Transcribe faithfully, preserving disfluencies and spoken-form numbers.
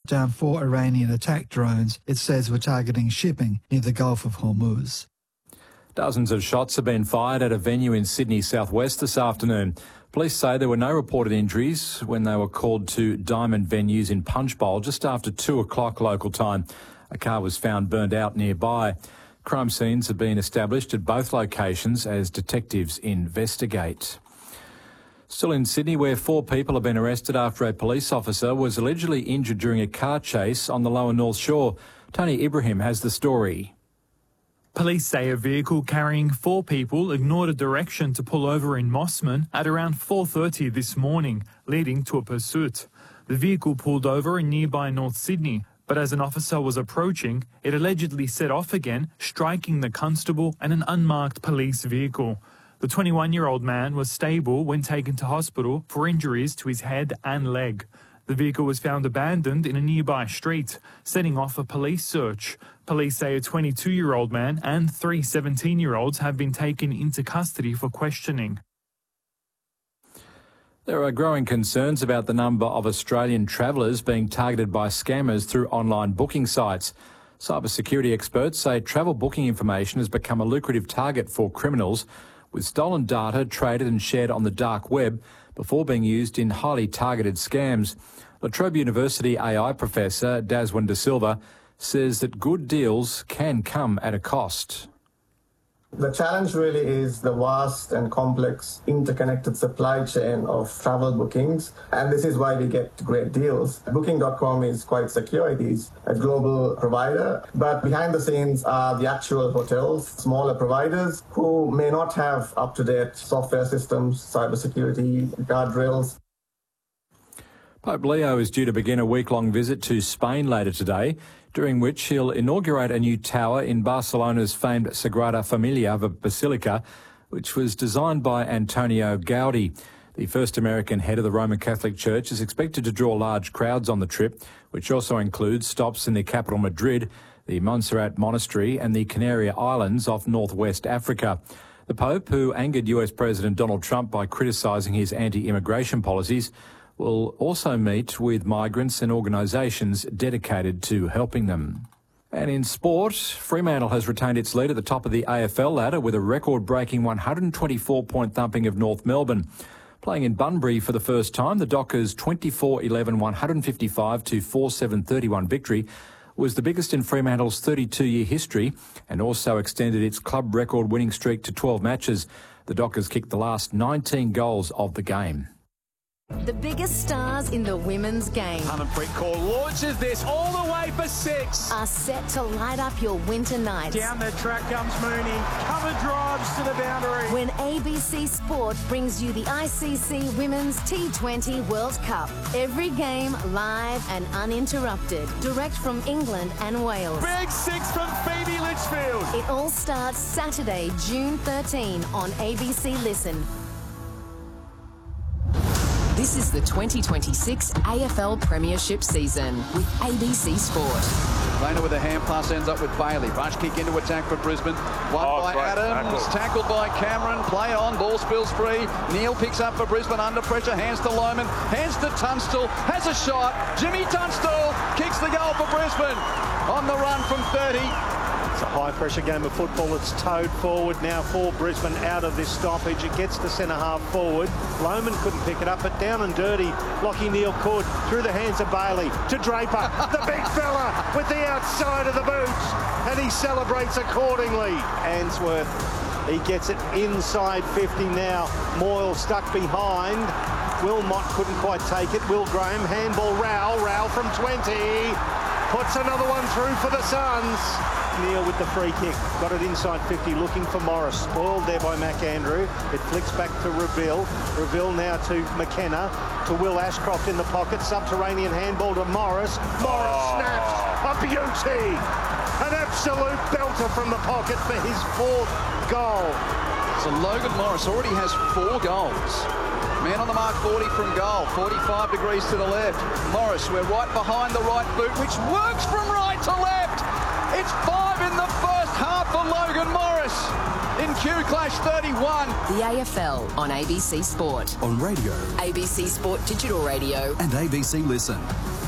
down four Iranian attack drones it says were targeting shipping near the Gulf of Hormuz. Dozens of shots have been fired at a venue in Sydney southwest this afternoon. Police say there were no reported injuries when they were called to Diamond venues in Punchbowl just after two o'clock local time. A car was found burned out nearby. Crime scenes have been established at both locations as detectives investigate. Still in Sydney, where four people have been arrested after a police officer was allegedly injured during a car chase on the lower North Shore. Tony Ibrahim has the story. Police say a vehicle carrying four people ignored a direction to pull over in Mossman at around four thirty this morning, leading to a pursuit. The vehicle pulled over in nearby North Sydney, but as an officer was approaching, it allegedly set off again, striking the constable and an unmarked police vehicle. The twenty-one-year-old man was stable when taken to hospital for injuries to his head and leg. The vehicle was found abandoned in a nearby street, setting off a police search. Police say a twenty-two-year-old man and three seventeen-year-olds have been taken into custody for questioning. There are growing concerns about the number of Australian travellers being targeted by scammers through online booking sites. Cybersecurity experts say travel booking information has become a lucrative target for criminals, with stolen data traded and shared on the dark web before being used in highly targeted scams. La Trobe University A I professor Daswin De Silva says that good deals can come at a cost. The challenge really is the vast and complex interconnected supply chain of travel bookings, and this is why we get great deals. Booking dot com is quite secure. It is a global provider, but behind the scenes are the actual hotels, smaller providers who may not have up-to-date software systems, cybersecurity, guardrails. Pope Leo is due to begin a week-long visit to Spain later today, during which he'll inaugurate a new tower in Barcelona's famed Sagrada Familia Basilica, which was designed by Antonio Gaudi. The first American head of the Roman Catholic Church is expected to draw large crowds on the trip, which also includes stops in the capital Madrid, the Montserrat Monastery and the Canary Islands off northwest Africa. The Pope, who angered U S President Donald Trump by criticising his anti-immigration policies, will also meet with migrants and organisations dedicated to helping them. And in sport, Fremantle has retained its lead at the top of the A F L ladder with a record-breaking one hundred twenty-four point thumping of North Melbourne. Playing in Bunbury for the first time, the Dockers' twenty-four eleven one fifty-five to four seven thirty-one victory was the biggest in Fremantle's thirty-two-year history and also extended its club record winning streak to twelve matches. The Dockers kicked the last nineteen goals of the game. The biggest stars in the women's game Harmanpreet Kaur launches this all the way for six. are set to light up your winter nights. Down the track comes Mooney. Cover drives to the boundary. When A B C Sport brings you the I C C Women's T twenty World Cup. Every game live and uninterrupted. Direct from England and Wales. Big six from Phoebe Litchfield. It all starts Saturday, June thirteenth on A B C Listen. This is the twenty twenty-six A F L Premiership season with A B C Sport. Rayner with a hand pass ends up with Bailey. Rush kick into attack for Brisbane. One oh, by Adams. Tackle. Tackled by Cameron. Play on. Ball spills free. Neil picks up for Brisbane under pressure. Hands to Lohman. Hands to Tunstall. Has a shot. Jimmy Tunstall kicks the goal for Brisbane. On the run from thirty. It's a high-pressure game of football. It's towed forward now for Brisbane out of this stoppage. It gets to centre-half forward. Lohman couldn't pick it up, but down and dirty. Lockie Neal could. Through the hands of Bailey to Draper. The big fella with the outside of the boots. And he celebrates accordingly. Answorth, he gets it inside fifty now. Moyle stuck behind. Wilmot couldn't quite take it. Will Graham, handball Rowell. Rowell from twenty. Puts another one through for the Suns. Neal with the free kick. Got it inside fifty, looking for Morris. Spoiled there by McAndrew. It flicks back to Reville. Reville now to McKenna. To Will Ashcroft in the pocket. Subterranean handball to Morris. Morris oh. snaps. A beauty. An absolute belter from the pocket for his fourth goal. So Logan Morris already has four goals. Man on the mark, forty from goal, forty-five degrees to the left. Morris, we're right behind the right boot, which works from right to left. It's five in the first half for Logan Morris. In Q Clash thirty-one. The A F L on A B C Sport. On radio. A B C Sport Digital Radio. And A B C Listen.